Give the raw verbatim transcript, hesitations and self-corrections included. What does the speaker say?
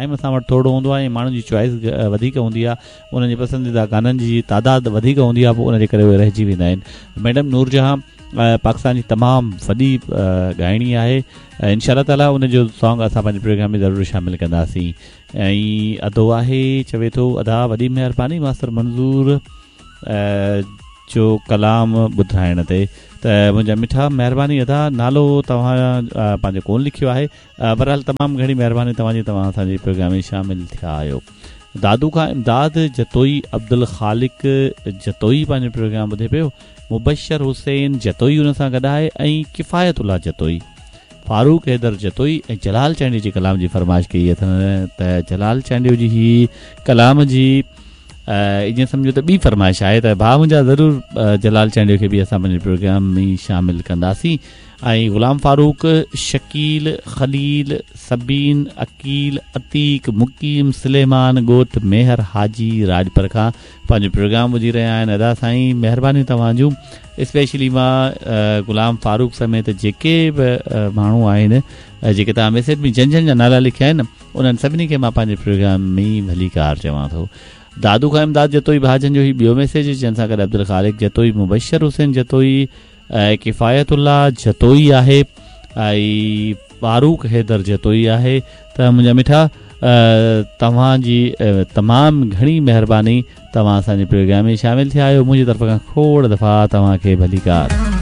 Time असां वटि थोरो हूंदो आहे ऐं माण्हुनि जी चॉइस वधीक हूंदी आहे, उन्हनि जी पसंदीदा गाननि जी तादाद वधीक हूंदी आहे, पोइ उनजे करे उहे रहिजी वेंदा आहिनि। मैडम नूरजहां पाकिस्तान जी तमामु वॾी ॻाइणी आहे, इंशा ताला उनजो सॉन्ग असां पंहिंजे प्रोग्राम में ज़रूरु शामिलु कंदासीं। ऐं अदो आहे चवे थो अदा वॾी महिरबानी मास्तर मंज़ूर जो कलाम ॿुधाइण ते, त मुंहिंजा मिठा महिरबानी अदा। नालो तव्हां पंहिंजो कोन लिखियो आहे, बहरहाल तमामु घणी महिरबानी तव्हांजी, तव्हां असांजे प्रोग्राम में शामिलु थिया आहियो। दादू खां इमदाद जतोई, अब्दुल ख़ालिक जतोई पंहिंजो प्रोग्राम ॿुधे पियो, मुबशर हुसैन जतोई उन सां गॾु आहे, ऐं किफ़ायतुल्ला जतोई, फारूक हैदर जतोई ऐं जलाल चांडियो जी कलाम जी फरमाइश कई अथनि। त जलाल चांडियो जी ही कलाम जी ईअं सम्झो त ॿी फरमाइश आहे, त भाउ मुंहिंजा ज़रूरु जलाल चांडियो खे बि असां पंहिंजे प्रोग्राम में शामिलु कंदासीं। ऐं ग़ुलाम फारूक, शकील, ख़लील, सबीन, अकील, अतीक, मुकीम, सुलेमान ॻोठ, मेहर हाजी राजपर खां पंहिंजो प्रोग्राम ॿुधी रहिया आहिनि। अदा साईं महिरबानी तव्हांजूं। स्पेशली मां ग़ुलाम फारूक समेत जेके बि माण्हू आहिनि जेके तव्हां मैसेज में जन जन जा नाला लिखिया आहिनि, उन्हनि सभिनी खे मां पंहिंजे प्रोग्राम में भलीकार चवां थो। दादू खां इमदाद जतोई भाजन जो ही ॿियो मैसेज, जंहिंसां गॾु अब्दुल ख़ालिक जतोई, मुबशर हुसैन जतोई, किफ़ायतुल्ला जतोई आहे, ऐं फारूक हैदर जतोई आहे। त मुंहिंजा मिठा तव्हांजी तमामु घणी महिरबानी, तव्हां असांजे प्रोग्राम में शामिलु थिया आहियो। मुंहिंजी तरफ़ खां खोड़ दफ़ा तव्हांखे भलीकार।